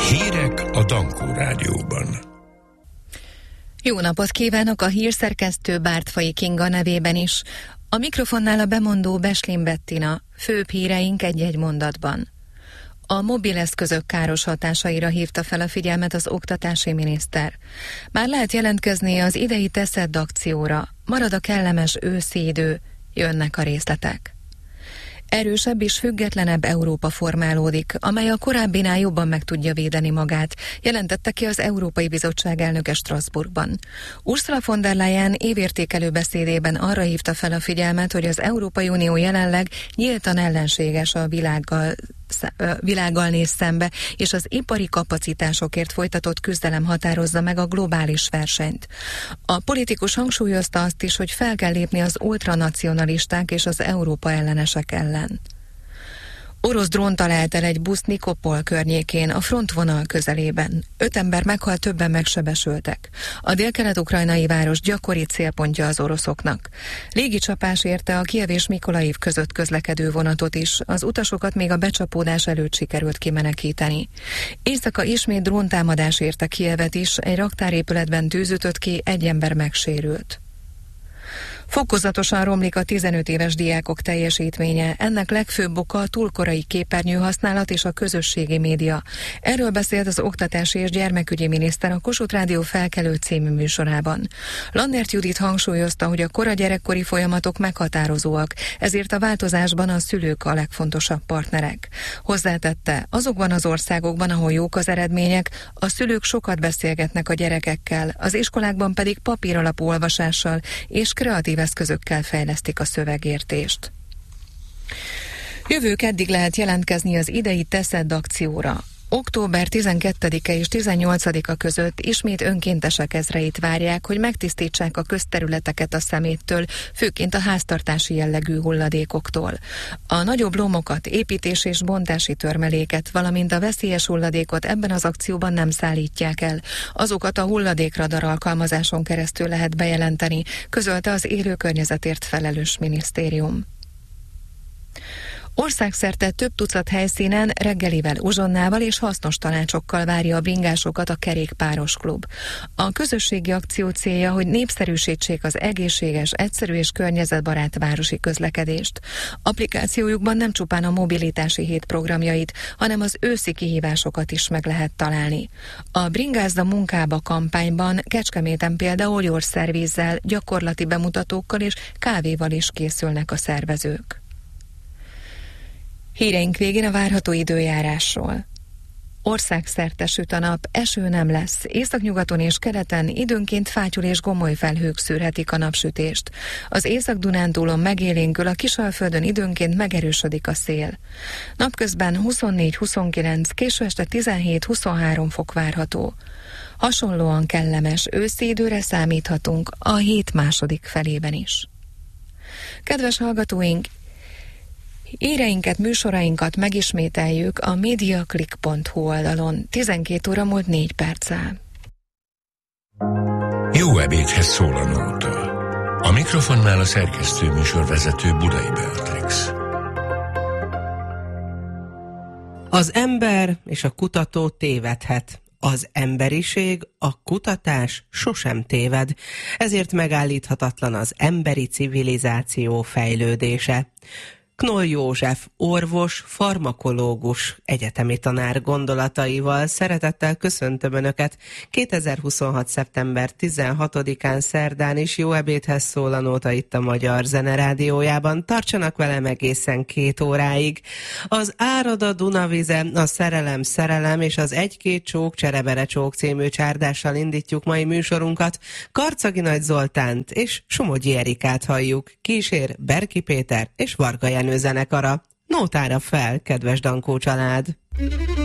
Hírek a Dankó Rádióban. Jó napot kívánok a hírszerkesztő Bártfai Kinga nevében is. A mikrofonnál a bemondó Beslin Bettina, főbb híreink egy-egy mondatban. A mobileszközök káros hatásaira hívta fel a figyelmet az oktatási miniszter. Már lehet jelentkezni az idei Teszed akcióra, marad a kellemes őszi idő, jönnek a részletek. Erősebb és függetlenebb Európa formálódik, amely a korábbinál jobban meg tudja védeni magát, jelentette ki az Európai Bizottság elnöke Strasbourgban. Ursula von der Leyen évértékelő beszédében arra hívta fel a figyelmet, hogy az Európai Unió jelenleg nyíltan ellenséges a világgal néz szembe, és az ipari kapacitásokért folytatott küzdelem határozza meg a globális versenyt. A politikus hangsúlyozta azt is, hogy fel kell lépni az ultranacionalisták és az Európa ellenesek ellen. Orosz drón talált el egy busz Nikopol környékén, a frontvonal közelében. 5 ember meghalt, többen megsebesültek. A délkelet-ukrajnai város gyakori célpontja az oroszoknak. Légicsapás érte a Kijev és Mikolaiv között közlekedő vonatot is, az utasokat még a becsapódás előtt sikerült kimenekíteni. Éjszaka ismét dróntámadás érte Kijevet is, egy raktárépületben tűz ütött ki, 1 ember megsérült. Fokozatosan romlik a 15 éves diákok teljesítménye. Ennek legfőbb oka a túl korai képernyőhasználat és a közösségi média. Erről beszélt az Oktatási és Gyermekügyi Miniszter a Kossuth Rádió Felkelő című műsorában. Lannert Judit hangsúlyozta, hogy a kora gyerekkori folyamatok meghatározóak, ezért a változásban a szülők a legfontosabb partnerek. Hozzátette, azokban az országokban, ahol jók az eredmények, a szülők sokat beszélgetnek a gyerekekkel, az iskolákban pedig papíralapú olvasással és kreatív eszközökkel fejlesztik a szövegértést. Jövő keddig lehet jelentkezni az idei Teszed akcióra. Október 12-e és 18-a között ismét önkéntesek ezreit várják, hogy megtisztítsák a közterületeket a szeméttől, főként a háztartási jellegű hulladékoktól. A nagyobb lomokat, építés- és bontási törmeléket, valamint a veszélyes hulladékot ebben az akcióban nem szállítják el. Azokat a hulladékradar alkalmazáson keresztül lehet bejelenteni, közölte az Élő Környezetért felelős minisztérium. Országszerte több tucat helyszínen reggelivel, uzsonnával és hasznos tanácsokkal várja a bringásokat a Kerékpáros Klub. A közösségi akció célja, hogy népszerűsítsék az egészséges, egyszerű és környezetbarát városi közlekedést. Applikációjukban nem csupán a mobilitási hét programjait, hanem az őszi kihívásokat is meg lehet találni. A Bringázd a munkába kampányban Kecskeméten például gyors szervízzel, gyakorlati bemutatókkal és kávéval is készülnek a szervezők. Híreink végén a várható időjárásról. Országszerte süt a nap, eső nem lesz. Északnyugaton és keleten időnként fátyol és gomoly felhők szűrhetik a napsütést. Az Észak-Dunántúlon megélénkül, a Kisalföldön időnként megerősödik a szél. Napközben 24-29, késő este 17-23 fok várható. Hasonlóan kellemes őszi időre számíthatunk a hét második felében is. Kedves hallgatóink, híreinket, műsorainkat megismételjük a mediaclick.hu oldalon. 12 óra múlt 4 perccel. Jó ebédhez szól a nóta. A mikrofonnál a szerkesztő műsorvezető Budai Beatrix. Az ember és a kutató tévedhet. Az emberiség, a kutatás sosem téved, ezért megállíthatatlan az emberi civilizáció fejlődése. Knoll József, orvos, farmakológus, egyetemi tanár gondolataival szeretettel köszöntöm Önöket 2026. szeptember 16-án szerdán is. Jó ebédhez szól a nóta itt a Magyar Zene Rádiójában. Tartsanak velem egészen 2 óráig. Az Árad a Dunavize, a Szerelem és az Egy-két csók, Cserebere csók című csárdással indítjuk mai műsorunkat. Karcagi Nagy Zoltánt és Somogyi Erikát halljuk. Kísér Berki Péter és Varga Jenő zenekara. Nótára fel, kedves Dankó család!